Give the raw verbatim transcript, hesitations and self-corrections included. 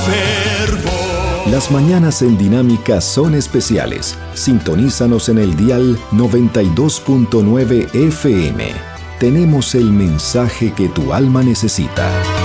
fervor. Las mañanas en Dinámica son especiales. Sintonízanos en el dial noventa y dos punto nueve F M. Tenemos el mensaje que tu alma necesita.